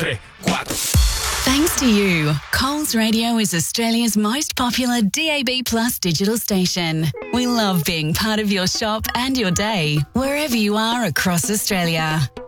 3, 4. Thanks to you, Coles Radio is Australia's most popular DAB Plus digital station. We love being part of your shop and your day, wherever you are across Australia.